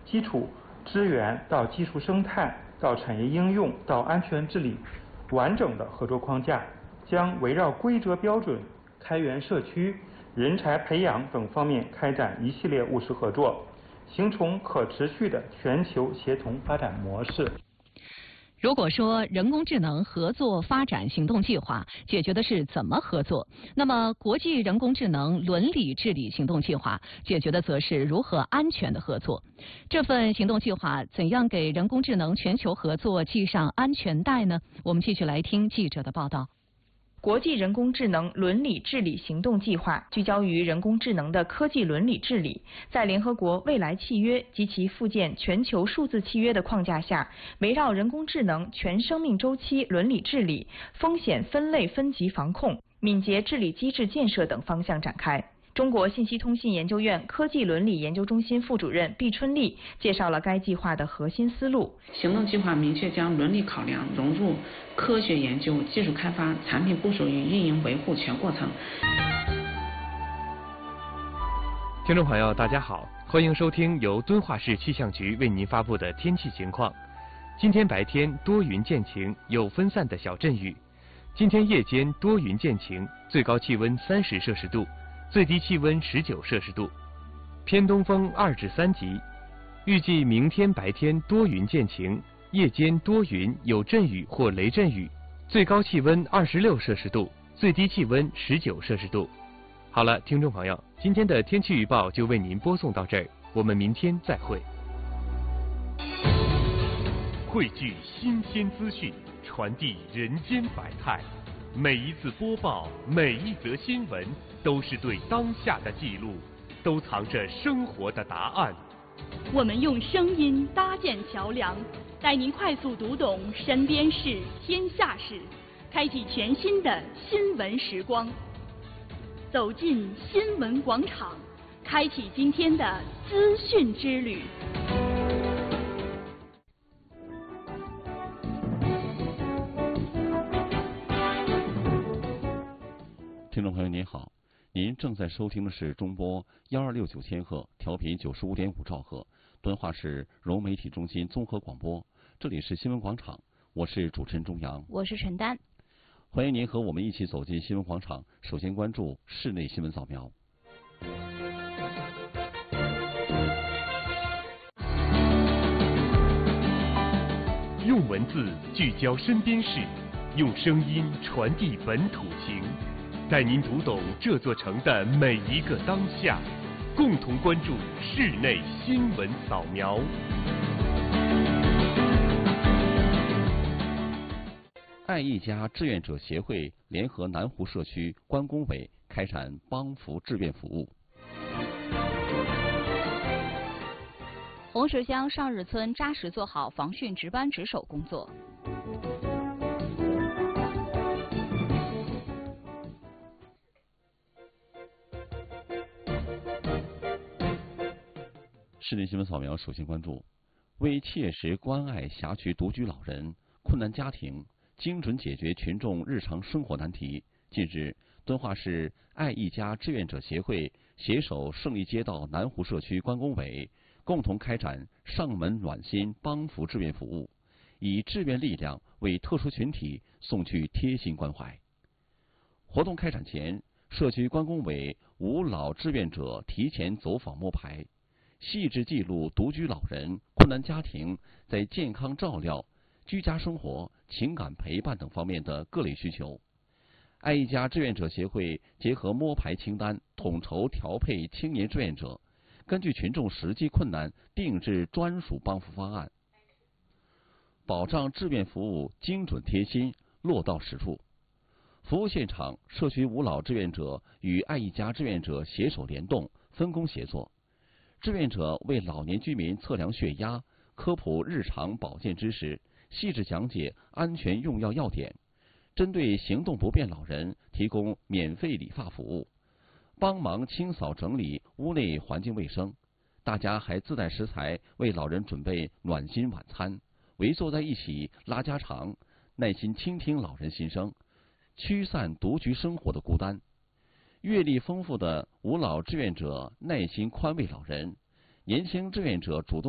基础支援到技术生态到产业应用到安全治理完整的合作框架，将围绕规则标准、开源社区、人才培养等方面开展一系列务实合作，形成可持续的全球协同发展模式。 如果说人工智能合作发展行动计划解决的是怎么合作，那么国际人工智能伦理治理行动计划解决的则是如何安全的合作。这份行动计划怎样给人工智能全球合作系上安全带呢？我们继续来听记者的报道。 国际人工智能伦理治理行动计划聚焦于人工智能的科技伦理治理，在联合国未来契约及其附件全球数字契约的框架下，围绕人工智能全生命周期伦理治理、风险分类分级防控、敏捷治理机制建设等方向展开。中国信息通信研究院科技伦理研究中心副主任毕春丽介绍了该计划的核心思路。 行动计划明确将伦理考量融入科学研究、技术开发、产品部署与运营维护全过程。 听众朋友，大家好，欢迎收听由敦化市气象局为您发布的天气情况。今天白天多云见晴，有分散的小阵雨。今天夜间多云见晴，最高气温30摄氏度。最低气温19摄氏度，偏东风2至3级。预计明天白天多云见晴，夜间多云有阵雨或雷阵雨，最高气温26摄氏度，最低气温19摄氏度。好了，听众朋友，今天的天气预报就为您播送到这儿，我们明天再会。汇聚新鲜资讯，传递人间百态。每一次播报，每一则新闻，都是对当下的记录，都藏着生活的答案。 我们用声音搭建桥梁，带您快速读懂身边事、天下事，开启全新的新闻时光。走进新闻广场，开启今天的资讯之旅。 听众朋友您好，您正在收听的是中波1269千赫，调频95.5兆赫，敦化市融媒体中心综合广播。这里是新闻广场，我是主持人钟阳， 我是陈丹。 欢迎您和我们一起走进新闻广场。首先关注室内新闻扫描。 用文字聚焦身边事，用声音传递本土情。带您读懂这座城的每一个当下，共同关注室内新闻扫描。 爱一家志愿者协会联合南湖社区关工委开展帮扶志愿服务。 红石乡上日村扎实做好防汛值班值守工作。 室内新闻扫描，首先关注：为切实关爱辖区独居老人、困难家庭，精准解决群众日常生活难题。近日，敦化市爱一家志愿者协会携手胜利街道南湖社区关工委，共同开展上门暖心帮扶志愿服务，以志愿力量为特殊群体送去贴心关怀。活动开展前，社区关工委无老志愿者提前走访摸排，细致记录独居老人、困难家庭在健康照料、居家生活、情感陪伴等方面的各类需求。爱一家志愿者协会结合摸排清单，统筹调配青年志愿者，根据群众实际困难定制专属帮扶方案，保障志愿服务精准贴心、落到实处。服务现场，社区无老志愿者与爱一家志愿者携手联动，分工协作。志愿者为老年居民测量血压，科普日常保健知识，细致讲解安全用药要点，针对行动不便老人提供免费理发服务，帮忙清扫整理屋内环境卫生。大家还自带食材为老人准备暖心晚餐，围坐在一起拉家常，耐心倾听老人心声，驱散独居生活的孤单。阅历丰富的无老志愿者耐心宽慰老人，年轻志愿者主动